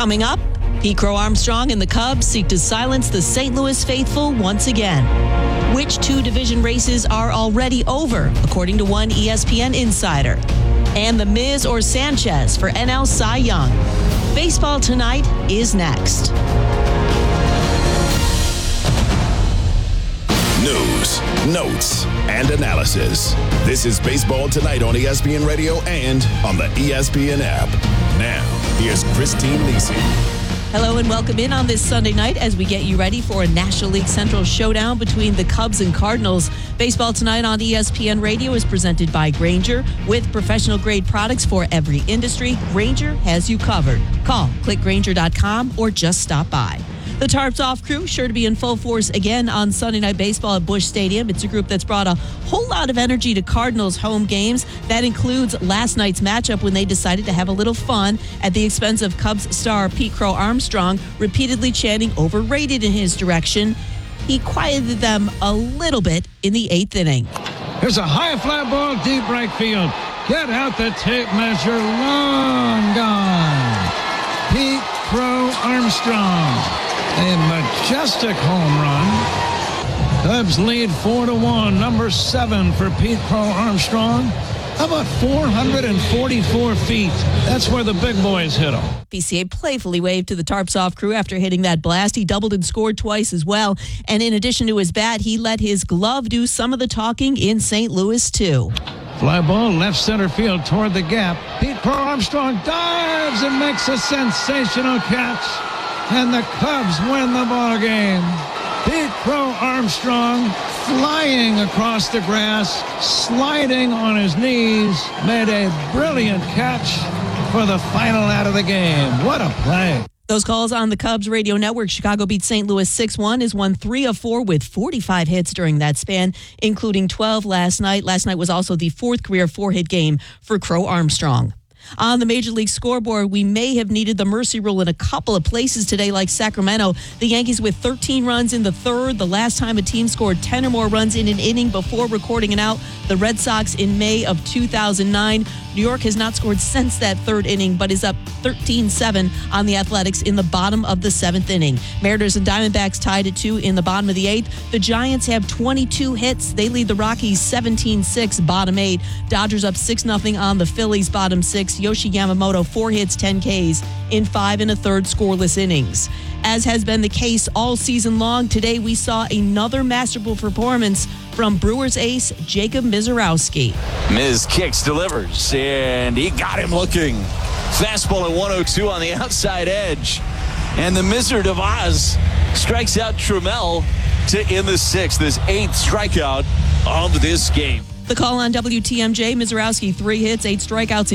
Coming up, Pete Crow Armstrong and the Cubs seek to silence the St. Louis faithful once again. Which two division races are already over, according to one ESPN insider? And the Miz or Sanchez for NL Cy Young. Baseball Tonight is next. News, notes, and analysis. This is Baseball Tonight on ESPN Radio and on the ESPN app. Now, here's Christine Lisi. Hello and welcome in on this Sunday night as we get you ready for a National League Central showdown between the Cubs and Cardinals. Baseball Tonight on ESPN Radio is presented by Grainger. With professional-grade products for every industry, Grainger has you covered. Call, click Grainger.com, or just stop by. The Tarps Off crew sure to be in full force again on Sunday Night Baseball at Busch Stadium. It's a group that's brought a whole lot of energy to Cardinals home games. That includes last night's matchup when they decided to have a little fun at the expense of Cubs star Pete Crow Armstrong, repeatedly chanting "overrated" in his direction. He quieted them a little bit in the 8th inning. Here's a high fly ball, deep right field. Get out the tape measure, long gone. Pete Crow Armstrong. A majestic home run. Cubs lead 4-1. Number 7 for Pete Crow Armstrong. About 444 feet. That's where the big boys hit him. PCA playfully waved to the Tarps Off crew after hitting that blast. He doubled and scored twice as well. And in addition to his bat, he let his glove do some of the talking in St. Louis, too. Fly ball left center field toward the gap. Pete Crow Armstrong dives and makes a sensational catch. And the Cubs win the ball game. Pete Crow Armstrong flying across the grass, sliding on his knees, made a brilliant catch for the final out of the game. What a play. Those calls on the Cubs radio network. Chicago beat St. Louis 6-1, has won 3 of 4 with 45 hits during that span, including 12 last night. Last night was also the 4th career 4-hit game for Crow Armstrong. On the Major League scoreboard, we may have needed the mercy rule in a couple of places today, like Sacramento. The Yankees with 13 runs in the 3rd, the last time a team scored 10 or more runs in an inning before recording an out. The Red Sox in May of 2009. New York has not scored since that 3rd inning, but is up 13-7 on the Athletics in the bottom of the 7th inning. Mariners and Diamondbacks tied at 2 in the bottom of the 8th. The Giants have 22 hits. They lead the Rockies 17-6, bottom 8. Dodgers up 6-0 on the Phillies, bottom 6. Yoshi Yamamoto, 4 hits, 10 Ks in 5 1/3 scoreless innings. As has been the case all season long, today we saw another masterful performance from Brewers ace Jacob Misiorowski. Miz kicks, delivers, and he got him looking. Fastball at 102 on the outside edge. And the Mizard of Oz strikes out Trammell to end the 6th, his 8th strikeout of this game. The call on WTMJ, Misiorowski, 3 hits, 8 strikeouts